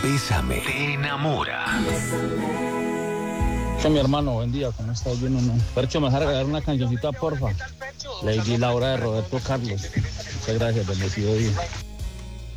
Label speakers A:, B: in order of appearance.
A: Bésame te enamora.
B: Mi hermano, buen día, ¿cómo estás? Bien o no. Percho, me deja regalar una cancioncita, porfa. Lady Laura de Roberto Carlos. Muchas gracias, bendecido día.